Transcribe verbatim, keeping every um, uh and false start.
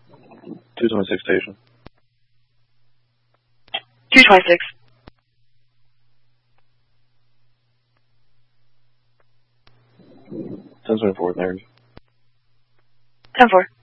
two twenty-six station. two twenty-six. ten twenty-four, narrative. ten four.